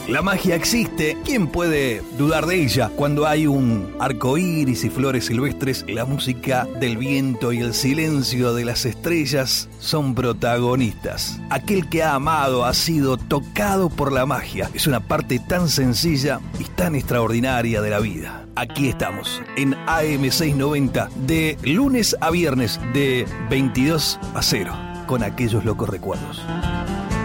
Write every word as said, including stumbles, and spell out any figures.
La magia existe, ¿quién puede dudar de ella? Cuando hay un arco iris y flores silvestres, la música del viento y el silencio de las estrellas son protagonistas. Aquel que ha amado ha sido tocado por la magia. Es una parte tan sencilla y tan extraordinaria de la vida. Aquí estamos, en A M seiscientos noventa, de lunes a viernes, de veintidós a cero, con aquellos locos recuerdos.